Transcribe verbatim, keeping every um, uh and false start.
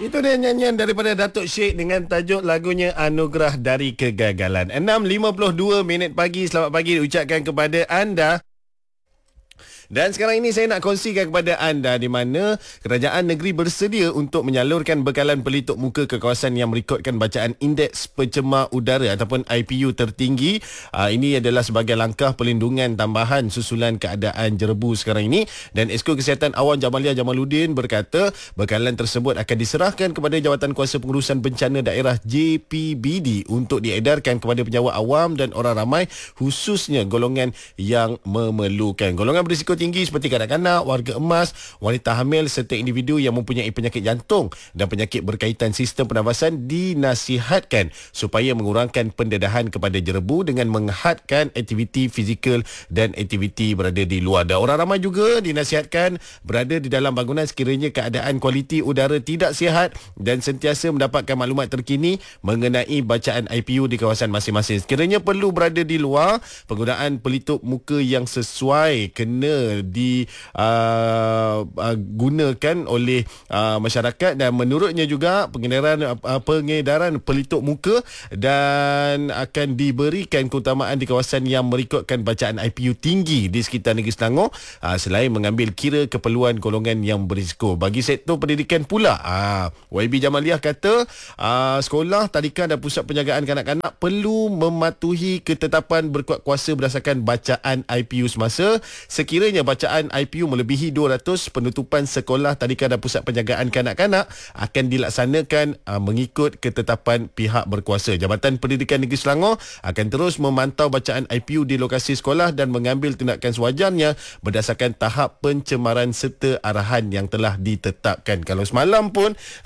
Itu dia nyanyian daripada Datuk Syed dengan tajuk lagunya Anugerah Dari Kegagalan. enam lima puluh dua minit pagi. Selamat pagi diucapkan kepada anda. Dan sekarang ini saya nak kongsikan kepada anda di mana kerajaan negeri bersedia untuk menyalurkan bekalan pelitup muka ke kawasan yang merekodkan bacaan indeks pencemar udara ataupun I P U tertinggi. Uh, ini adalah sebagai langkah pelindungan tambahan susulan keadaan jerebu sekarang ini. Dan Esko Kesihatan Awam Jamalia Jamaluddin berkata bekalan tersebut akan diserahkan kepada Jawatan Kuasa Pengurusan Bencana Daerah J P B D untuk diedarkan kepada penjawat awam dan orang ramai, khususnya golongan yang memerlukan. Golongan berisiko tinggi seperti kanak-kanak, warga emas, wanita hamil serta individu yang mempunyai penyakit jantung dan penyakit berkaitan sistem pernafasan dinasihatkan supaya mengurangkan pendedahan kepada jerebu dengan menghadkan aktiviti fizikal dan aktiviti berada di luar. Dan orang ramai juga dinasihatkan berada di dalam bangunan sekiranya keadaan kualiti udara tidak sihat dan sentiasa mendapatkan maklumat terkini mengenai bacaan I P U di kawasan masing-masing. Sekiranya perlu berada di luar, penggunaan pelitup muka yang sesuai kena digunakan uh, uh, oleh uh, masyarakat. Dan menurutnya juga pengedaran uh, pengedaran pelitup muka dan akan diberikan keutamaan di kawasan yang merekodkan bacaan I P U tinggi di sekitar negeri Selangor, uh, selain mengambil kira keperluan golongan yang berisiko. Bagi sektor pendidikan pula, uh, Y B Jamaliah kata uh, sekolah, tadika dan pusat penjagaan kanak-kanak perlu mematuhi ketetapan berkuat kuasa berdasarkan bacaan I P U semasa. Sekiranya bacaan I P U melebihi dua ratus, penutupan sekolah, tadika dan pusat penjagaan kanak-kanak akan dilaksanakan uh, mengikut ketetapan pihak berkuasa. Jabatan Pendidikan Negeri Selangor akan terus memantau bacaan I P U di lokasi sekolah dan mengambil tindakan sewajarnya berdasarkan tahap pencemaran serta arahan yang telah ditetapkan. Kalau semalam pun